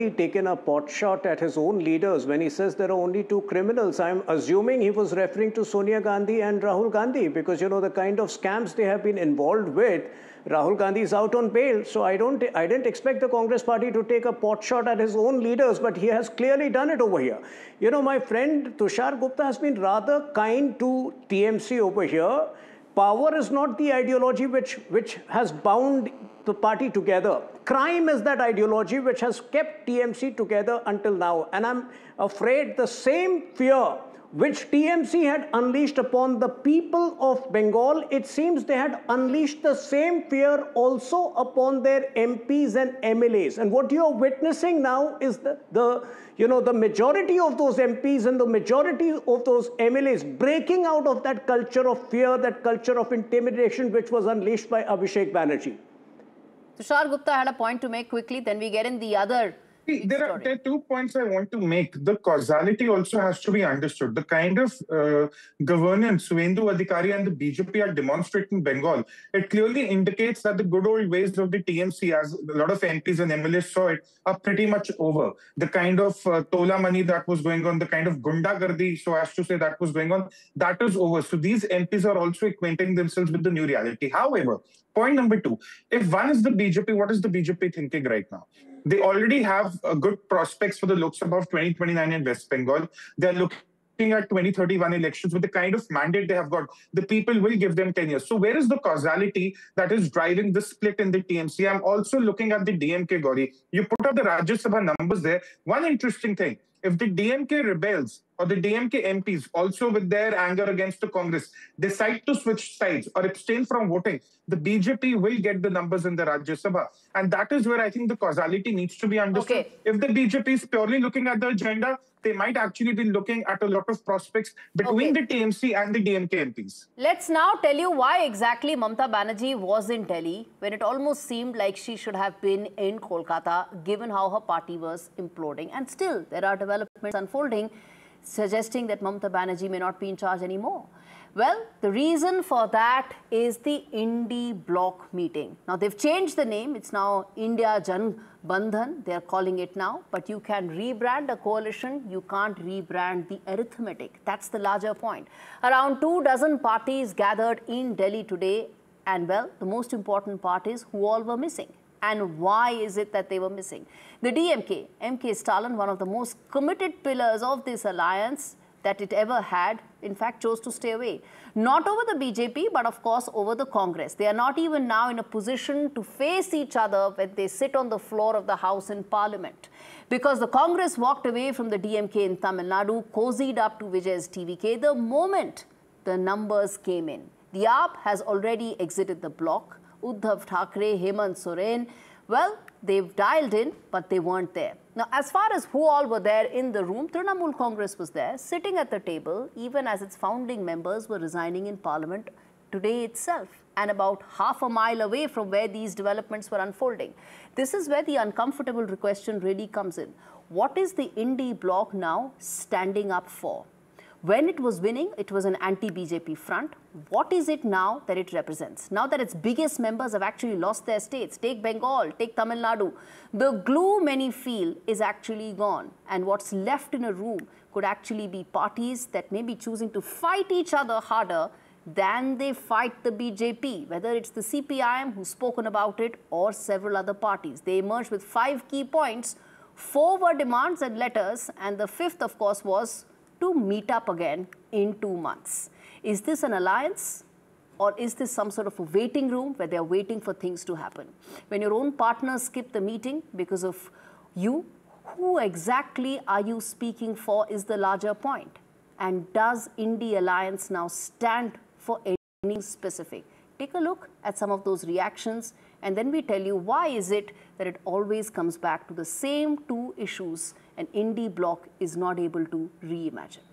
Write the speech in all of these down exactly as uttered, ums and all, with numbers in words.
taken a pot shot at his own leaders when he says there are only two criminals. I'm assuming he was referring to Sonia Gandhi and Rahul Gandhi because, you know, the kind of scams they have been involved with. Rahul Gandhi is out on bail, so I don't, I didn't expect the Congress party to take a pot shot at his own leaders, but he has clearly done it over here. You know, my friend Tushar Gupta has been rather kind to T M C over here. Power is not the ideology which, which has bound the party together. Crime is that ideology which has kept T M C together until now. And I'm afraid the same fear which T M C had unleashed upon the people of Bengal, it seems they had unleashed the same fear also upon their M Ps and M L As. And what you're witnessing now is the, the you know, the majority of those M Ps and the majority of those M L As breaking out of that culture of fear, that culture of intimidation which was unleashed by Abhishek Banerjee. Tushar Gupta had a point to make quickly, then we get in the other. See, there, are, there are two points I want to make. The causality also has to be understood. The kind of uh, governance Suvendu Adhikari and the B J P are demonstrating in Bengal, it clearly indicates that the good old ways of the T M C, as a lot of M Ps and M L As saw it, are pretty much over. The kind of uh, tola money that was going on, the kind of gundagardi, so as to say, that was going on, that is over. So these M Ps are also acquainting themselves with the new reality. However, point number two, if one is the B J P, what is the B J P thinking right now? They already have uh, good prospects for the Lok Sabha of twenty twenty-nine in West Bengal. They're looking at twenty thirty-one elections with the kind of mandate they have got. The people will give them ten years. So where is the causality that is driving the split in the T M C? I'm also looking at the D M K, Gauri. You put up the Rajya Sabha numbers there. One interesting thing, if the D M K rebels or the D M K M Ps, also with their anger against the Congress, decide to switch sides or abstain from voting, the B J P will get the numbers in the Rajya Sabha. And that is where I think the causality needs to be understood. Okay. If the B J P is purely looking at the agenda, they might actually be looking at a lot of prospects between okay. the T M C and the D M K M Ps. Let's now tell you why exactly Mamata Banerjee was in Delhi when it almost seemed like she should have been in Kolkata, given how her party was imploding. And still, there are developments unfolding suggesting that Mamata Banerjee may not be in charge anymore. Well, the reason for that is the Indy bloc meeting. Now, they've changed the name. It's now India Jan Bandhan. They're calling it now. But you can rebrand a coalition. You can't rebrand the arithmetic. That's the larger point. Around two dozen parties gathered in Delhi today. And, well, the most important part is who all were missing. And why is it that they were missing? The D M K, M K Stalin, one of the most committed pillars of this alliance that it ever had, in fact, chose to stay away. Not over the B J P, but of course over the Congress. They are not even now in a position to face each other when they sit on the floor of the House in Parliament. Because the Congress walked away from the D M K in Tamil Nadu, cozied up to Vijay's T V K the moment the numbers came in. The A P has already exited the bloc. Uddhav Thackeray, Hemant Soren, well, they've dialed in, but they weren't there. Now, as far as who all were there in the room, Trinamool Congress was there, sitting at the table, even as its founding members were resigning in Parliament today itself, and about half a mile away from where these developments were unfolding. This is where the uncomfortable question really comes in. What is the Indy bloc now standing up for? When it was winning, it was an anti-B J P front. What is it now that it represents? Now that its biggest members have actually lost their states, take Bengal, take Tamil Nadu, the glue many feel is actually gone. And what's left in a room could actually be parties that may be choosing to fight each other harder than they fight the B J P, whether it's the C P I M who's spoken about it or several other parties. They emerged with five key points. Four were demands and letters, and the fifth, of course, was to meet up again in two months. Is this an alliance, or is this some sort of a waiting room where they're waiting for things to happen? When your own partners skip the meeting because of you, who exactly are you speaking for is the larger point. And does Indy Alliance now stand for anything specific? Take a look at some of those reactions, and then we tell you why is it that it always comes back to the same two issues and Indy bloc is not able to reimagine.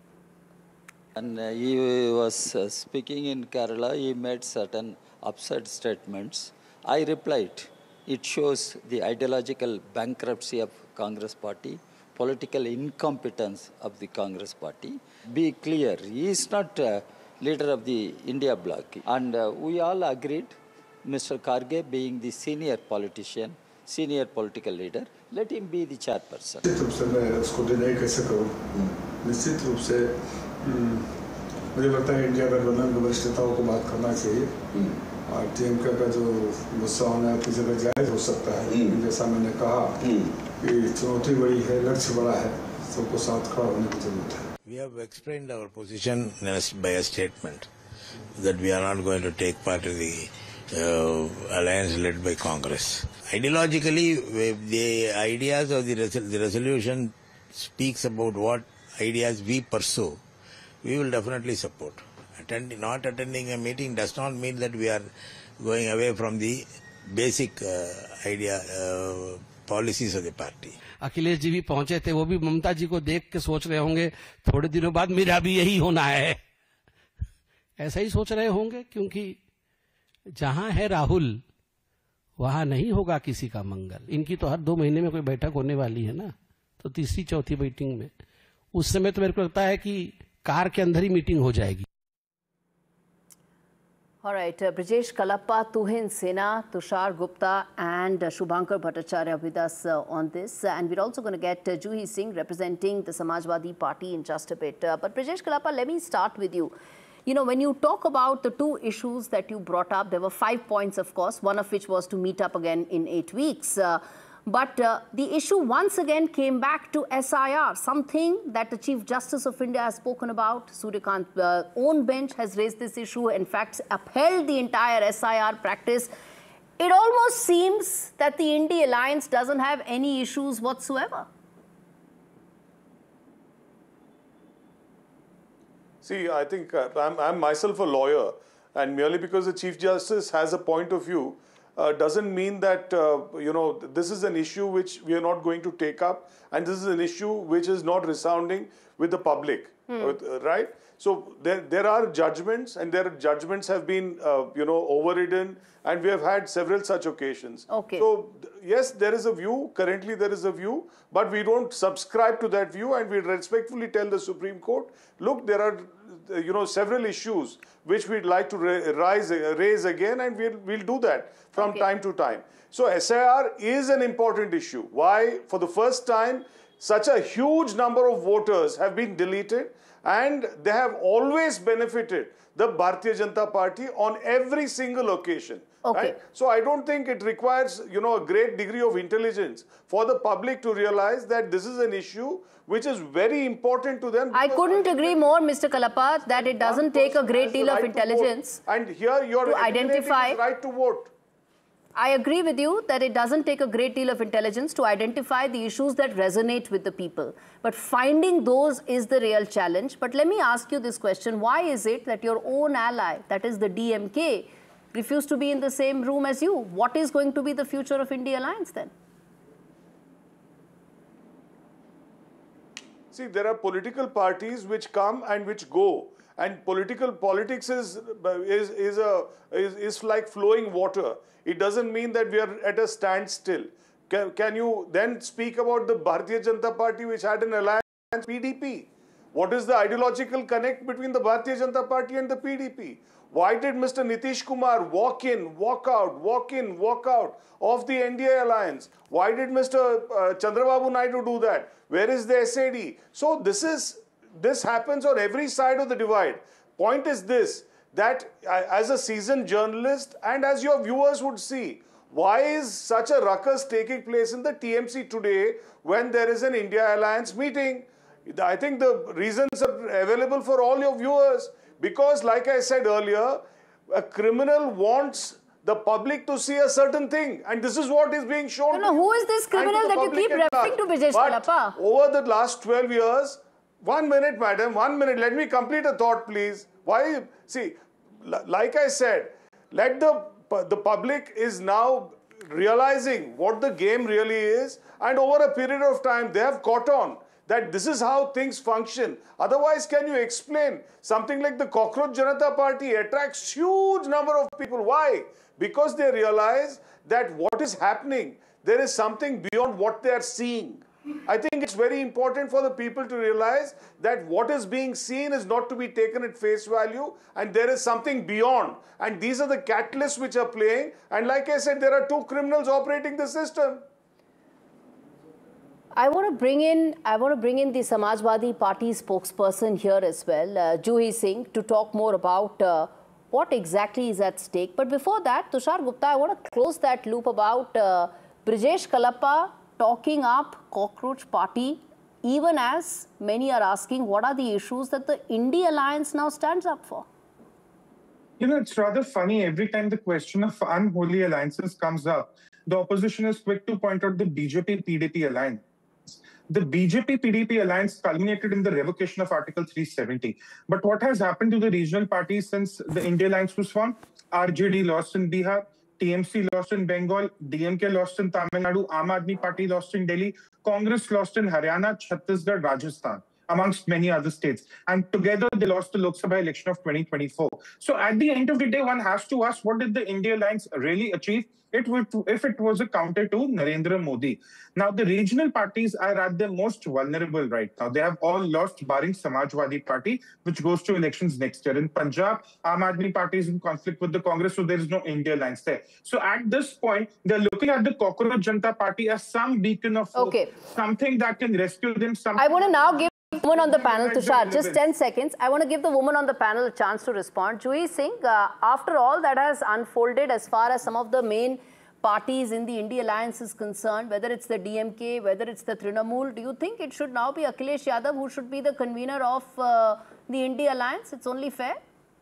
And uh, he was uh, speaking in Kerala, he made certain absurd statements. I replied, it shows the ideological bankruptcy of Congress party, political incompetence of the Congress party. Be clear, he is not uh, leader of the India bloc. And uh, we all agreed, Mister Kharge being the senior politician, senior political leader, Let him be the chairperson. निश्चित रूप से मैं उसको deny कैसे करूं? निश्चित रूप से मुझे लगता है इंडिया गठबंधन के वरिष्ठ नेताओं को बात करना चाहिए और टीएमके का जो गुस्सा होना है किसी जगह जायज हो सकता है, जैसा मैंने कहा कि चुनौती बड़ी है, लक्ष्य बड़ा है, सबको साथ खड़ा होने की जरूरत है. We have explained our position by a statement that we are not going to take part in the uh, alliance led by Congress. Ideologically, the ideas of the, resol the resolution speaks about what ideas we pursue. We will definitely support. Attend not attending a meeting does not mean that we are going away from the basic uh, idea, uh, policies of the party. Akhilesh ji भी पहुंचे थे, वो भी ममता जी को देख के सोच रहे होंगे थोड़े दिनों बाद मेरा भी यही होना है. ऐसा ही सोच रहे होंगे, क्योंकि जहां है राहुल वहां नहीं होगा किसी का मंगल. इनकी तो हर दो महीने में कोई बैठक होने वाली है ना, तो तीसरी चौथी मीटिंग में उस समय तो मेरे को लगता है कि कार के अंदर ही मीटिंग हो जाएगी. All right, uh, Brijesh Kalappa, Tuhin Sena, Tushar Gupta and uh, Shubhankar Bhattacharya with us uh, on this. Uh, and we're also going to get uh, Juhi Singh representing the Samajwadi Party in just a bit. Uh, but Brijesh Kalappa, let me start with you. You know, when you talk about the two issues that you brought up, there were five points, of course, one of which was to meet up again in eight weeks. Uh, But uh, the issue once again came back to S I R, something that the Chief Justice of India has spoken about. Suryakant's uh, own bench has raised this issue, in fact, upheld the entire S I R practice. It almost seems that the India alliance doesn't have any issues whatsoever. See, I think uh, I'm, I'm myself a lawyer, and merely because the Chief Justice has a point of view, Uh, doesn't mean that, uh, you know, this is an issue which we are not going to take up, and this is an issue which is not resounding with the public, hmm. with, uh, right? So there, there are judgments, and their judgments have been, uh, you know, overridden, and we have had several such occasions. Okay. So, yes, there is a view, currently there is a view, but we don't subscribe to that view, and we respectfully tell the Supreme Court, look, there are, you know, several issues which we'd like to ra rise, uh, raise again, and we'll, we'll do that from okay. time to time. So S I R is an important issue. Why? For the first time, such a huge number of voters have been deleted, and they have always benefited the Bharatiya Janata Party on every single occasion. Okay. Right? So I don't think it requires, you know, a great degree of intelligence for the public to realize that this is an issue which is very important to them. I couldn't agree more, Mister Kalappa, that it doesn't take a great deal of intelligence and here you're to identify the right to vote. I agree with you that it doesn't take a great deal of intelligence to identify the issues that resonate with the people. But finding those is the real challenge. But let me ask you this question. Why is it that your own ally, that is the D M K, refused to be in the same room as you? What is going to be the future of India Alliance then? See, there are political parties which come and which go. And political politics is, is, is, a, is, is like flowing water. It doesn't mean that we are at a standstill. Can, can you then speak about the Bharatiya Janata Party which had an alliance with P D P? What is the ideological connect between the Bharatiya Janata Party and the P D P? Why did Mister Nitish Kumar walk in, walk out, walk in, walk out of the N D A alliance? Why did Mister Uh, Chandrababu Naidu do that? Where is the S A D? So this is, this happens on every side of the divide. Point is this, that uh, as a seasoned journalist and as your viewers would see, why is such a ruckus taking place in the T M C today when there is an India Alliance meeting? I think the reasons are available for all your viewers. Because, like I said earlier, a criminal wants the public to see a certain thing, and this is what is being shown. No, no, who is this criminal that you keep referring to, Brijesh Kalappa? Over the last twelve years, one minute, madam, one minute, let me complete a thought, please. Why? See, like I said, let the, the public is now realizing what the game really is, and over a period of time, they have caught on that this is how things function. Otherwise, can you explain something like the Cockroach Janata Party attracts huge number of people? Why? Because they realize that what is happening, there is something beyond what they are seeing. I think it's very important for the people to realize that what is being seen is not to be taken at face value, and there is something beyond. And these are the catalysts which are playing. And like I said, there are two criminals operating the system. I want to bring in I want to bring in the Samajwadi Party spokesperson here as well, uh, Juhi Singh, to talk more about uh, what exactly is at stake. But before that, Tushar Gupta, I want to close that loop about uh, Brijesh Kalappa talking up Cockroach Party, even as many are asking what are the issues that the India Alliance now stands up for. You know, it's rather funny. Every time the question of unholy alliances comes up, the opposition is quick to point out the B J P P D P alliance. The B J P P D P alliance culminated in the revocation of Article three seventy. But what has happened to the regional parties since the India Alliance was formed? R J D lost in Bihar, T M C lost in Bengal, D M K lost in Tamil Nadu, Aam Aadmi Party lost in Delhi, Congress lost in Haryana, Chhattisgarh, Rajasthan, amongst many other states. And together they lost the Lok Sabha election of twenty twenty-four. So at the end of the day, one has to ask, what did the India Alliance really achieve? It would, if it was a counter to Narendra Modi. Now, the regional parties are at their most vulnerable right now. They have all lost, barring Samajwadi Party, which goes to elections next year. In Punjab, Aam Aadmi Party is in conflict with the Congress, so there is no India Alliance there. So at this point, they're looking at the Cockroach Janata Party as some beacon of hope, okay. something that can rescue them. I want to now give the woman on the panel, Tushar, just ten seconds. I want to give the woman on the panel a chance to respond. Juhi Singh, uh, after all that has unfolded as far as some of the main parties in the India Alliance is concerned, whether it's the D M K, whether it's the Trinamool, do you think it should now be Akhilesh Yadav who should be the convener of uh, the India Alliance? It's only fair?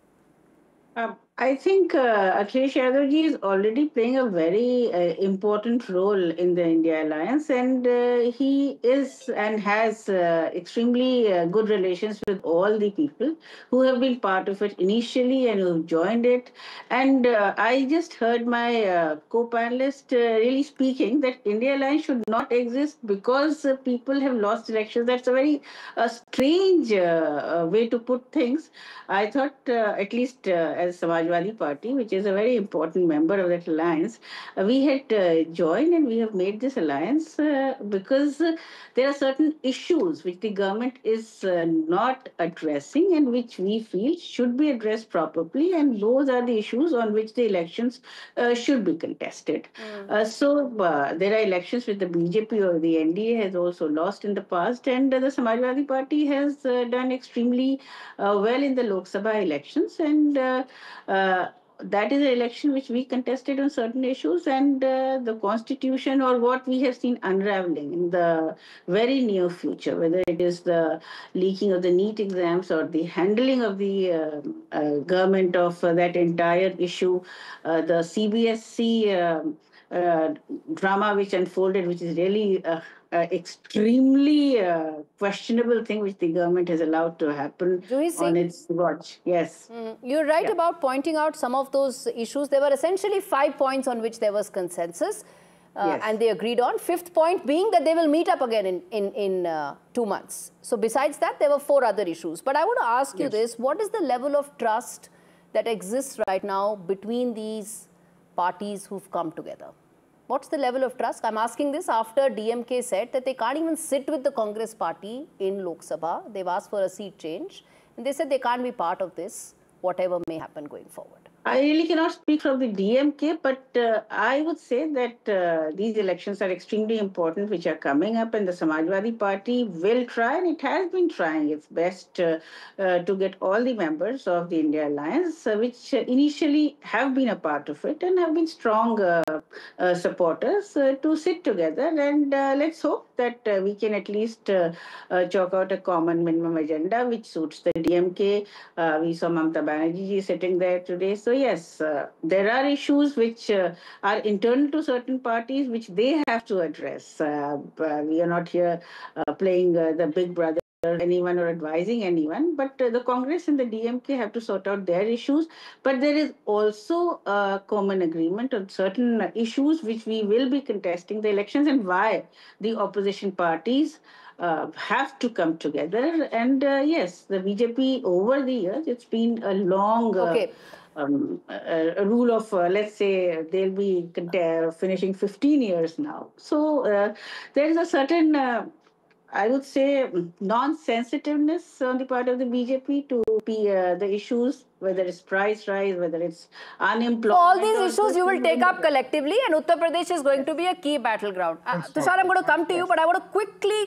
Um, I think uh, Akhilesh Yadav ji is already playing a very uh, important role in the India Alliance, and uh, he is and has uh, extremely uh, good relations with all the people who have been part of it initially and who have joined it. And uh, I just heard my uh, co-panelist uh, really speaking that India Alliance should not exist because uh, people have lost elections. That's a very uh, strange uh, uh, way to put things. I thought, uh, at least uh, as Samajwadi Party, which is a very important member of that alliance, uh, we had uh, joined and we have made this alliance uh, because uh, there are certain issues which the government is uh, not addressing and which we feel should be addressed properly, and those are the issues on which the elections uh, should be contested. Mm. Uh, so uh, there are elections with the B J P or the N D A has also lost in the past, and uh, the Samajwadi Party has uh, done extremely uh, well in the Lok Sabha elections, and uh, uh, that is an election which we contested on certain issues, and uh, the constitution or what we have seen unraveling in the very near future, whether it is the leaking of the NEET exams or the handling of the uh, uh, government of uh, that entire issue, uh, the C B S E uh, uh, drama which unfolded, which is really uh, uh, extremely uh, questionable thing which the government has allowed to happen on its watch. Yes. Mm, you're right yeah. about pointing out some of those issues. There were essentially five points on which there was consensus uh, yes. and they agreed on. Fifth point being that they will meet up again in, in, in uh, two months. So besides that, there were four other issues. But I want to ask yes. you this, what is the level of trust that exists right now between these parties who've come together? What's the level of trust? I'm asking this after D M K said that they can't even sit with the Congress party in Lok Sabha. They've asked for a seat change. And they said they can't be part of this, whatever may happen going forward. I really cannot speak from the D M K, but uh, I would say that uh, these elections are extremely important, which are coming up, and the Samajwadi Party will try, and it has been trying its best uh, uh, to get all the members of the India Alliance, uh, which uh, initially have been a part of it and have been strong uh, uh, supporters, uh, to sit together. And uh, let's hope that uh, we can at least uh, uh, chalk out a common minimum agenda which suits the D M K. Uh, we saw Mamata Banerjee sitting there today. So yes, uh, there are issues which uh, are internal to certain parties which they have to address. Uh, we are not here uh, playing uh, the big brother anyone or advising anyone, but uh, the Congress and the D M K have to sort out their issues. But there is also a common agreement on certain issues which we will be contesting the elections, and why the opposition parties Uh, have to come together. And uh, yes, the B J P over the years, it's been a long uh, okay. um, a, a rule of, uh, let's say, they'll be finishing fifteen years now. So uh, there is a certain uh, I would say, non-sensitiveness on the part of the B J P to be, uh, the issues, whether it's price rise, whether it's unemployment. So all these issues you will take up collectively, and Uttar Pradesh is going to be a key battleground. Uh, Tushar, I'm going to come to you, but I want to quickly